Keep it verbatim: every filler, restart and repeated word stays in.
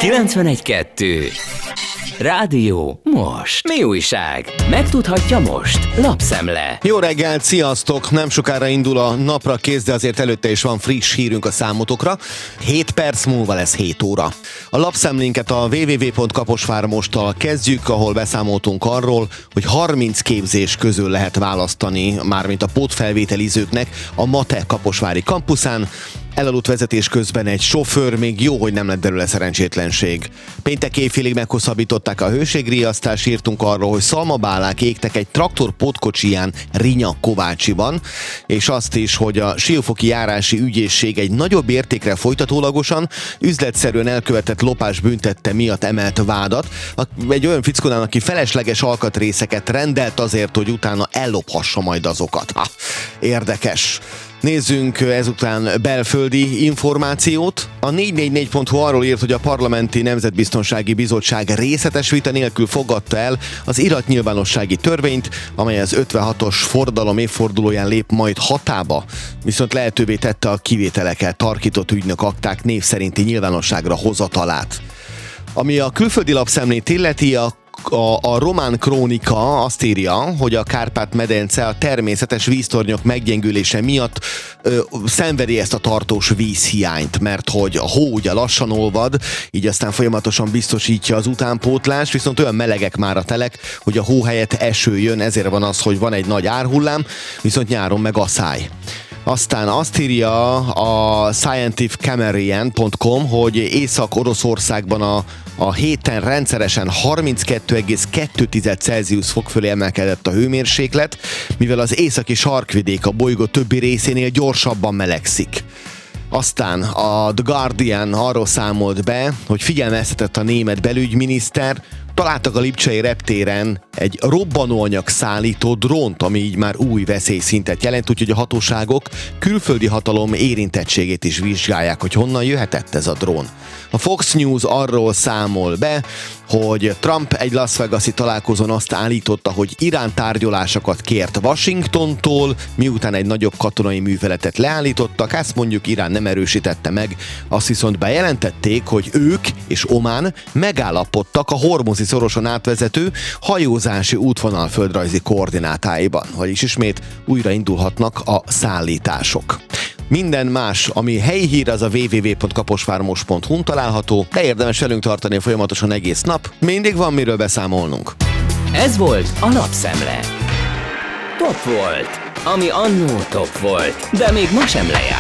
kilencvenegy kettő Rádió most. Mi újság? Megtudhatja most. Lapszemle. Jó reggelt, sziasztok! Nem sokára indul a napra kész, de azért előtte is van friss hírünk a számotokra. hét perc múlva lesz hét óra. A lapszemlénket a double-u double-u double-u pont kaposvármosttal kezdjük, ahol beszámoltunk arról, hogy harminc képzés közül lehet választani, mármint a pótfelvételizőknek a MATE kaposvári kampuszán. Elaludt vezetés közben egy sofőr, még jó, hogy nem lett belőle szerencsétlenség. Péntek éjfélig meghosszabbították a hőségriasztást, írtunk arról, hogy szalmabálák égtek egy traktor pótkocsiján Rinya-Kovácsiban, és azt is, hogy a Siófoki járási ügyészség egy nagyobb értékre folytatólagosan üzletszerűen elkövetett lopás büntette miatt emelt vádat egy olyan fickónál, aki felesleges alkatrészeket rendelt azért, hogy utána ellophassa majd azokat. Ha, érdekes. Nézzünk ezután belföldi információt. A négy négy négy pont hu arról írt, hogy a Parlamenti Nemzetbiztonsági Bizottság részletes vita nélkül fogadta el az iratnyilvánossági törvényt, amely az ötvenhatos forradalom évfordulóján lép majd hatába, viszont lehetővé tette a kivételekkel tarkított ügynök akták név szerinti nyilvánosságra hozatalát. Ami a külföldi lapszemlét illeti, a A, a Román Krónika azt írja, hogy a Kárpát-medence a természetes víztornyok meggyengülése miatt ö, szenvedi ezt a tartós vízhiányt, mert hogy a hó ugye lassan olvad, így aztán folyamatosan biztosítja az utánpótlást, viszont olyan melegek már a telek, hogy a hó helyett eső jön, ezért van az, hogy van egy nagy árhullám, viszont nyáron meg aszály. Aztán azt írja a scientific camerian pont com, hogy Észak-Oroszországban a, a héten rendszeresen harminckettő egész kettő Celsius fok fölé emelkedett a hőmérséklet, mivel az északi sarkvidék a bolygó többi részénél gyorsabban melegszik. Aztán a The Guardian arról számolt be, hogy figyelmeztetett a német belügyminiszter, találtak a lipcsei reptéren egy robbanóanyag szállító drónt, ami így már új veszélyszintet jelent, úgyhogy a hatóságok külföldi hatalom érintettségét is vizsgálják, hogy honnan jöhetett ez a drón. A Fox News arról számol be, hogy Trump egy Las Vegas-i találkozón azt állította, hogy Irán tárgyalásokat kért Washingtontól, miután egy nagyobb katonai műveletet leállítottak, ezt mondjuk Irán nem erősítette meg, azt viszont bejelentették, hogy ők és Omán megállapodtak a hormuzi szoroson átvezető hajózási útvonal földrajzi koordinátáiban, vagyis ismét újra indulhatnak a szállítások. Minden más, ami helyi hír, az a double-u double-u double-u pont kaposvármos pont hu-n található, de érdemes velünk tartani folyamatosan egész nap, mindig van miről beszámolnunk. Ez volt a Lapszemle. Top volt, ami annó top volt, de még ma sem lejárt.